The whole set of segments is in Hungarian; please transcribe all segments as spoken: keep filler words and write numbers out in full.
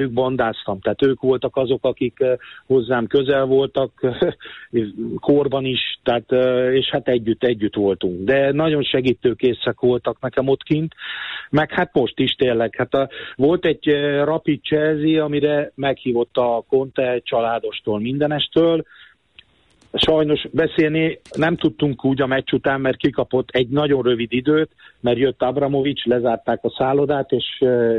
ők bandáztam, tehát ők voltak azok, akik hozzám közel voltak, korban is, tehát, és hát együtt, együtt voltunk. De nagyon segítőkészek voltak nekem ott kint, meg hát most is tényleg. Hát a, volt egy Rapid Chelsea, amire meghívott a Conte családostól, mindenestől. Sajnos beszélni nem tudtunk úgy a meccs után, mert kikapott egy nagyon rövid időt, mert jött Abramovics, lezárták a szállodát, és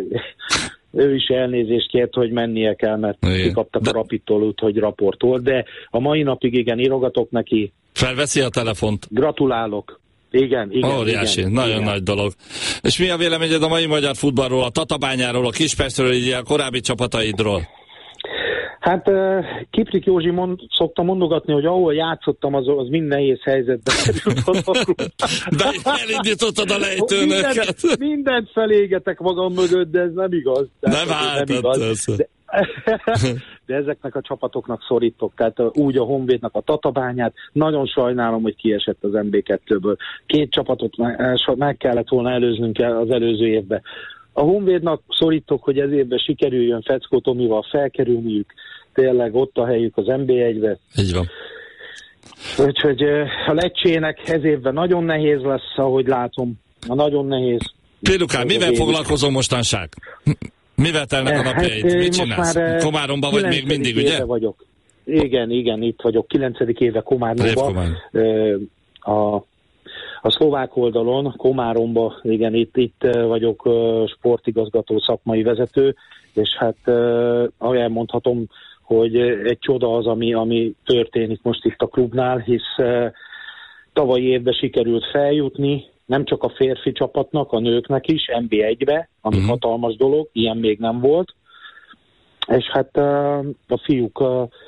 ő is elnézést kért, hogy mennie kell, mert igen, kikaptak de... a Rapidtól, úgyhogy raportol, de a mai napig igen, írogatok neki. Felveszi a telefont. Gratulálok. Igen, igen. Óriási, igen, nagyon igen. nagy dolog. És mi a véleményed a mai magyar futballról, a Tatabányáról, a Kispestről, így a korábbi csapataidról? Hát uh, Kiprik Józsi mond, szokta mondogatni, hogy ahol játszottam, az, az mind nehéz helyzetbe került. De elindítottad a lejtőnöket. Mindent, mindent felégetek magam mögött, de ez nem igaz. Tehát, nem hát, nem igaz. De, de ezeknek a csapatoknak szorítok, tehát úgy a Honvédnak a Tatabányát, nagyon sajnálom, hogy kiesett az em bé kettőből. Két csapatot meg kellett volna előznünk az előző évben. A Honvédnak szorítok, hogy ez évben sikerüljön Feckó Tomival felkerülniük, tényleg ott a helyük az em bé egybe. Így van. Úgyhogy a Lecsének ez évben nagyon nehéz lesz, ahogy látom. Nagyon nehéz. Pilukán, mivel foglalkozol mostanság? Mivel telnek a napjaid? Hát, mit csinálsz? Komáromban vagy még mindig, ugye? Vagyok. Igen, igen, itt vagyok. kilencedik éve Komáromban. A A szlovák oldalon, Komáromba, igen, itt, itt vagyok sportigazgató, szakmai vezető, és hát ahogy elmondhatom, hogy egy csoda az, ami, ami történik most itt a klubnál, hisz tavalyi évben sikerült feljutni, nem csak a férfi csapatnak, a nőknek is, em bé egybe, ami uh-huh. hatalmas dolog, ilyen még nem volt, és hát a fiúk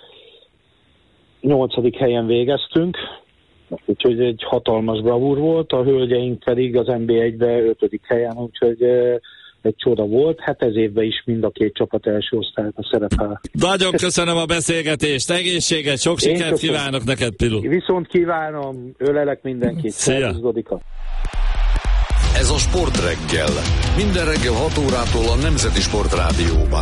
nyolcadik helyen végeztünk, úgyhogy egy hatalmas bravúr volt, a hölgyeink pedig az em bé egybe ötödik helyen, úgyhogy egy csoda volt. Hát ez évben is mind a két csapat első osztályban szerepel. Nagyon köszönöm a beszélgetést, egészséget, sok sikert kívánok neked, Pilu. Viszont kívánom, ölelek mindenkit. Szia! Ez a Sportreggel. Minden reggel hat órától a Nemzeti Sportrádióban.